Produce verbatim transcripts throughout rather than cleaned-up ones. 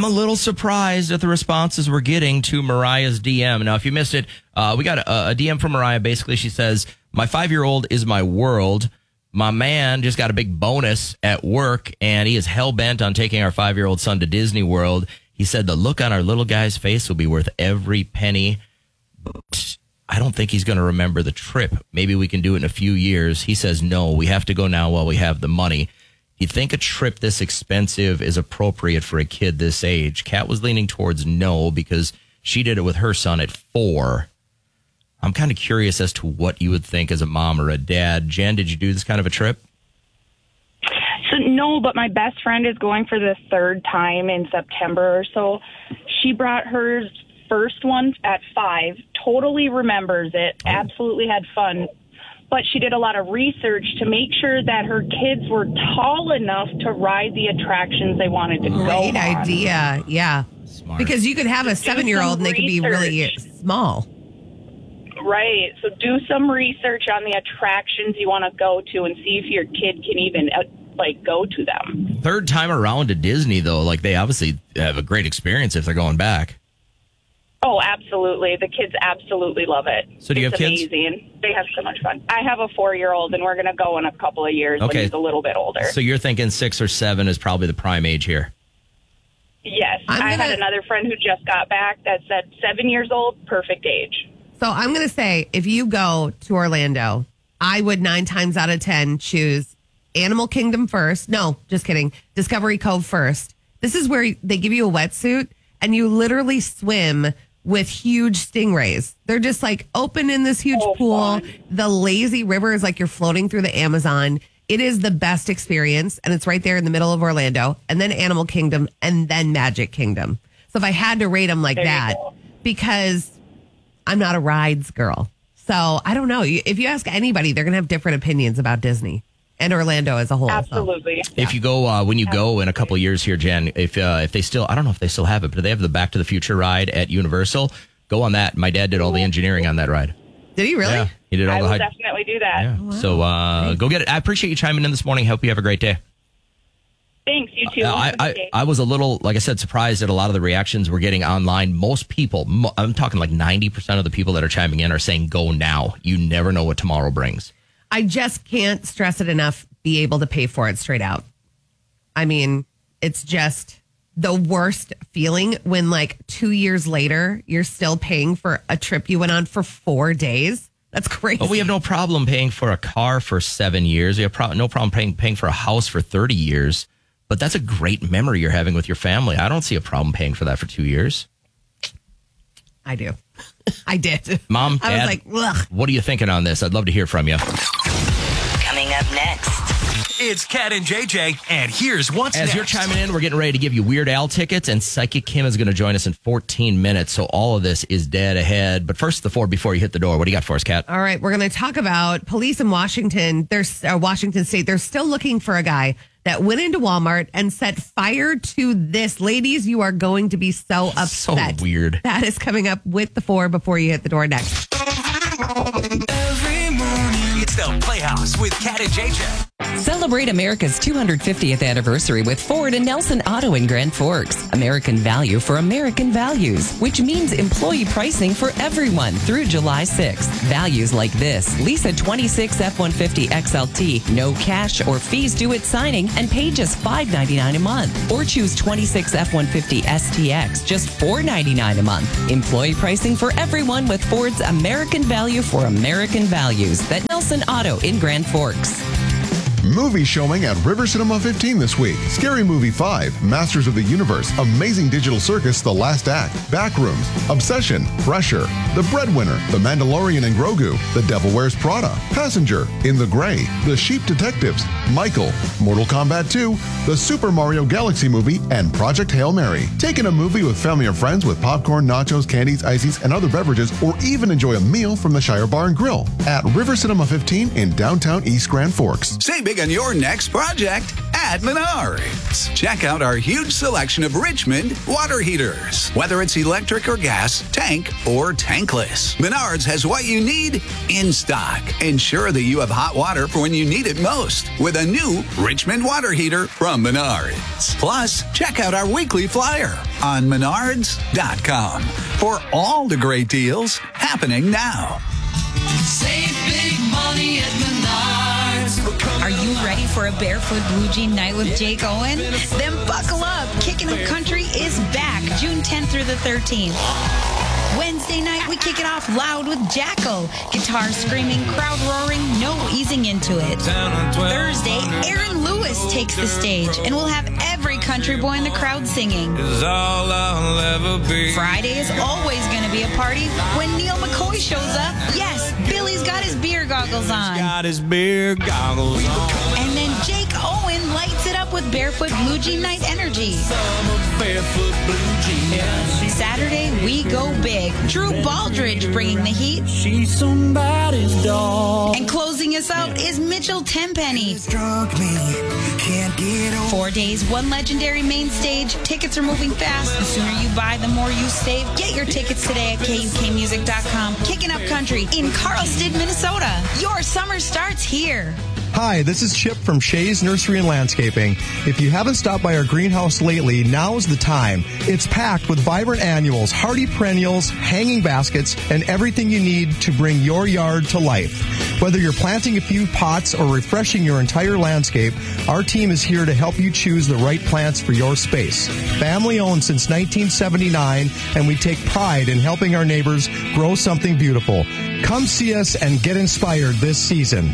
a little surprised at the responses we're getting to Mariah's D M. Now, if you missed it, uh, we got a, a D M from Mariah. Basically, she says, my five-year-old is my world. My man just got a big bonus at work, and he is hell-bent on taking our five-year-old son to Disney World. He said the look on our little guy's face will be worth every penny. But I don't think he's going to remember the trip. Maybe we can do it in a few years. He says, no, we have to go now while we have the money. You think a trip this expensive is appropriate for a kid this age? Kat was leaning towards no because she did it with her son at four. I'm kind of curious as to what you would think as a mom or a dad. Jen, did you do this kind of a trip? So no, but my best friend is going for the third time in September or so. She brought her first one at five, totally remembers it, oh. absolutely had fun. But she did a lot of research to make sure that her kids were tall enough to ride the attractions they wanted to Great go on. Great idea, yeah. Smart. Because you could have a seven-year-old and they could be really small. Right. So do some research on the attractions you want to go to and see if your kid can even, uh, like, go to them. Third time around to Disney, though, like, they obviously have a great experience if they're going back. Oh, absolutely. The kids absolutely love it. So do you it's have kids? amazing. They have so much fun. I have a four-year-old, and we're going to go in a couple of years okay. when he's a little bit older. So you're thinking six or seven is probably the prime age here? Yes. I'm I gonna... had another friend who just got back that said seven years old, perfect age. So I'm going to say, if you go to Orlando, I would nine times out of ten choose Animal Kingdom first. No, just kidding. Discovery Cove first. This is where they give you a wetsuit, and you literally swim with huge stingrays. They're just like open in this huge oh, pool. Fun. The lazy river is like you're floating through the Amazon. It is the best experience, and it's right there in the middle of Orlando, and then Animal Kingdom, and then Magic Kingdom. So if I had to rate them like there that, because I'm not a rides girl. So I don't know. If you ask anybody, they're going to have different opinions about Disney and Orlando as a whole. Absolutely. So, if yeah. you go, uh, when you Absolutely. go in a couple of years here, Jen, if uh, if they still, I don't know if they still have it, but they have the Back to the Future ride at Universal. Go on that. My dad did all the engineering on that ride. Did he really? Yeah, he did all I the will high- definitely do that. Yeah. Oh, wow. So uh, go get it. I appreciate you chiming in this morning. Hope you have a great day. Thanks, you too. Uh, I, I, I was a little, like I said, surprised at a lot of the reactions we're getting online. Most people, mo- I'm talking like ninety percent of the people that are chiming in are saying go now. You never know what tomorrow brings. I just can't stress it enough, be able to pay for it straight out. I mean, it's just the worst feeling when like two years later, you're still paying for a trip you went on for four days. That's crazy. But we have no problem paying for a car for seven years. We have pro- no problem paying, paying for a house for thirty years. But that's a great memory you're having with your family. I don't see a problem paying for that for two years. I do. I did. Mom, I Dad, was like, ugh. What are you thinking on this? I'd love to hear from you. Coming up next. It's Kat and J J, and here's what's As next. you're chiming in, we're getting ready to give you Weird Al tickets, and Psychic Kim is going to join us in fourteen minutes. So all of this is dead ahead. But first, the four before you hit the door. What do you got for us, Kat? All right, we're going to talk about police in Washington. There's uh, Washington State. They're still looking for a guy that went into Walmart and set fire to this. Ladies, you are going to be so upset. So weird. That is coming up with the four before you hit the door next. Every morning, it's the Playhouse with Kat and J J. Celebrate America's two hundred fiftieth anniversary with Ford and Nelson Auto in Grand Forks. American value for American values, which means employee pricing for everyone through July sixth. Values like this: lease a twenty-six F one fifty X L T, no cash or fees due at signing, and pay just five ninety-nine a month. Or choose twenty-six F one fifty S T X, just four ninety-nine a month. Employee pricing for everyone with Ford's American value for American values. That Nelson Auto in Grand Forks. Movie showing at River Cinema fifteen this week. Scary Movie five, Masters of the Universe, Amazing Digital Circus, The Last Act, Backrooms, Obsession, Pressure, The Breadwinner, The Mandalorian and Grogu, The Devil Wears Prada, Passenger, In the Gray, The Sheep Detectives, Michael, Mortal Kombat two, The Super Mario Galaxy Movie, and Project Hail Mary. Take in a movie with family or friends with popcorn, nachos, candies, ices, and other beverages, or even enjoy a meal from the Shire Bar and Grill at River Cinema fifteen in downtown East Grand Forks. Save big on your next project at Menards. Check out our huge selection of Richmond water heaters. Whether it's electric or gas, tank or tankless, Menards has what you need in stock. Ensure that you have hot water for when you need it most with a new Richmond water heater from Menards. Plus, check out our weekly flyer on menards dot com for all the great deals happening now. Save big money at Menards. Are you ready for a Barefoot Blue Jean night with Jake Owen? Then buckle up. Kicking Up Country is back June tenth through the thirteenth. Wednesday night, we kick it off loud with Jackal. Guitar screaming, crowd roaring, no easing into it. Thursday, Aaron Lewis takes the stage, and we'll have every country boy in the crowd singing. Friday is always going to be a party when Neil McCoy shows up. Yes, Billy's got his beer goggles on. Got his beer goggles on. And then Jake Owen lights it up with Barefoot Blue Jean Night Energy. Barefoot Blue Jean. Saturday, we go big. Drew Baldridge bringing the heat. She's somebody's dog. And closing us out is Mitchell Tenpenny. Four days, one legendary main stage. Tickets are moving fast. The sooner you buy, the more you save. Get your tickets today at K U K music dot com. Kicking Up Country in Carlsted, Minnesota. Your summer starts here. Hi, this is Chip from Shays Nursery and Landscaping. If you haven't stopped by our greenhouse lately, now's the time. It's packed with vibrant annuals, hardy perennials, hanging baskets, and everything you need to bring your yard to life. Whether you're planting a few pots or refreshing your entire landscape, our team is here to help you choose the right plants for your space. Family owned since nineteen seventy-nine, and we take pride in helping our neighbors grow something beautiful. Come see us and get inspired this season.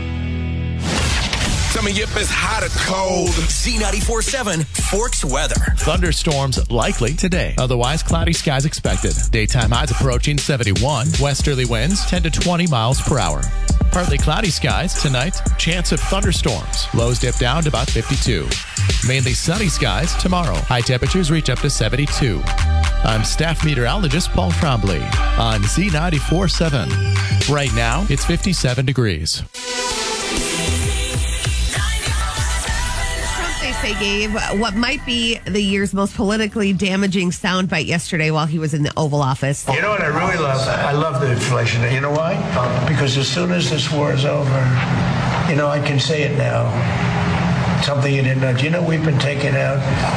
Coming up is hot or cold. Z ninety-four point seven Forks weather. Thunderstorms likely today. Otherwise, cloudy skies expected. Daytime highs approaching seventy-one. Westerly winds ten to twenty miles per hour. Partly cloudy skies tonight. Chance of thunderstorms. Lows dip down to about fifty-two. Mainly sunny skies tomorrow. High temperatures reach up to seventy-two. I'm staff meteorologist Paul Trombley on Z ninety-four point seven. Right now, it's fifty-seven degrees. They gave what might be the year's most politically damaging soundbite yesterday while he was in the Oval Office. You know what I really love? I love the inflation. You know why? Because as soon as this war is over, you know, I can say it now. Something you didn't know. Do you know we've been taking out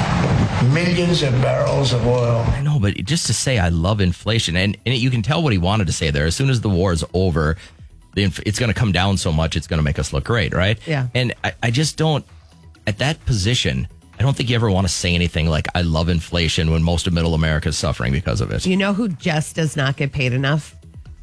millions of barrels of oil? I know, but just to say I love inflation, and, and you can tell what he wanted to say there. As soon as the war is over, the inf- it's going to come down so much, it's going to make us look great, right? Yeah. And I, I just don't. At that position, I don't think you ever want to say anything like, I love inflation when most of middle America is suffering because of it. You know who just does not get paid enough?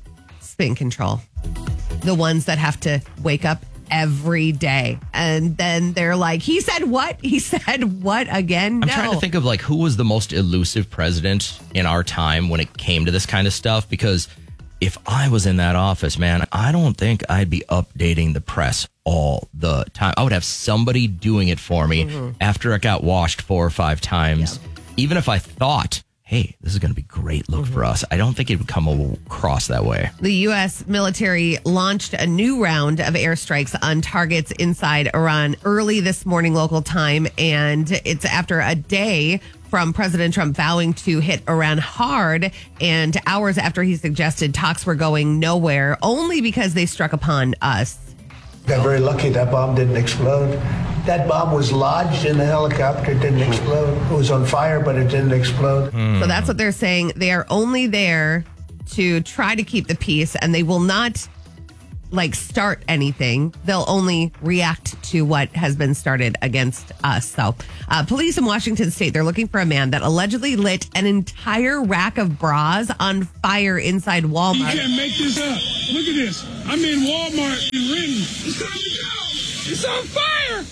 Spin Control. The ones that have to wake up every day. And then they're like, he said what? He said what again? I'm no. trying to think of like who was the most elusive president in our time when it came to this kind of stuff, because if I was in that office, man, I don't think I'd be updating the press all the time. I would have somebody doing it for me mm-hmm. after it got washed four or five times. Yeah. Even if I thought, hey, this is going to be great look mm-hmm. for us, I don't think it would come across that way. The U S military launched a new round of airstrikes on targets inside Iran early this morning local time, and it's after a day from President Trump vowing to hit Iran hard, and hours after he suggested talks were going nowhere, only because they struck upon us. Got very lucky that bomb didn't explode. That bomb was lodged in the helicopter, it didn't explode. It was on fire, but it didn't explode. Mm. So that's what they're saying. They are only there to try to keep the peace, and they will not like start anything. They'll only react to what has been started against us. So uh, police in Washington state, they're looking for a man that allegedly lit an entire rack of bras on fire inside Walmart. You can't make this up. Look at this. I'm in Walmart in Renton. It's time to go. It's on fire.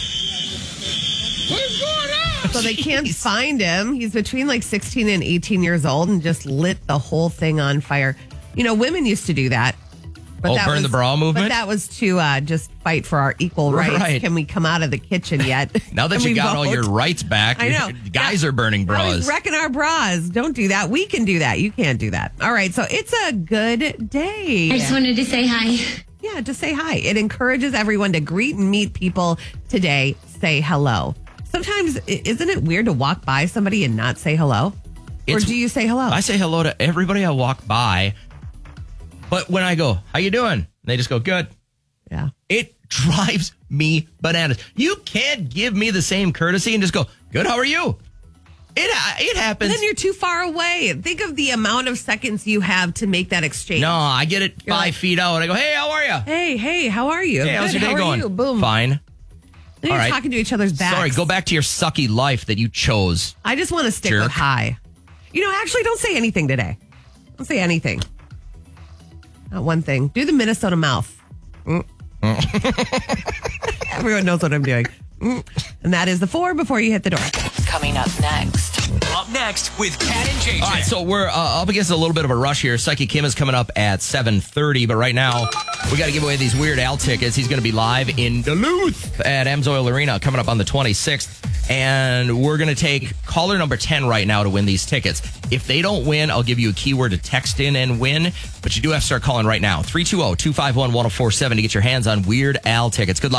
What is going on? So they can't find him. He's between like sixteen and eighteen years old and just lit the whole thing on fire. You know, women used to do that. But oh, that burn was, the bra movement? But that was to uh, just fight for our equal rights. Right. Can we come out of the kitchen yet? Now that Can you got vote? all your rights back, I know. guys yeah. are burning bras. Always wrecking our bras. Don't do that. We can do that. You can't do that. All right. So it's a good day. I just wanted to say hi. Yeah, just say hi. It encourages everyone to greet and meet people today. say hello. Sometimes, i- isn't it weird to walk by somebody and not say hello? Or It's- do you say hello? I say hello to everybody I walk by. But when I go, how you doing? They just go, good. Yeah. It drives me bananas. You can't give me the same courtesy and just go, good, how are you? It it happens. Then you're too far away. Think of the amount of seconds you have to make that exchange. No, I get it You're five like, feet out. I go, hey, how are you? Hey, hey, how are you? Hey, how's Good, your day how are going? you? Boom. Fine. Then All you're right. talking to each other's backs. Sorry, go back to your sucky life that you chose. I just want to stick Jerk. with hi. You know, actually, don't say anything today. Don't say anything. Not one thing. Do the Minnesota mouth. Mm. Everyone knows what I'm doing. Mm. And that is the four before you hit the door. Coming up next. Up next with Kat and J J. All right, so we're uh, up against a little bit of a rush here. Psyche Kim is coming up at seven thirty, but right now we got to give away these Weird Al tickets. He's going to be live in Duluth at Amsoil Arena coming up on the twenty-sixth, and we're going to take caller number ten right now to win these tickets. If they don't win, I'll give you a keyword to text in and win, but you do have to start calling right now. three two zero, two five one, one zero four seven to get your hands on Weird Al tickets. Good luck.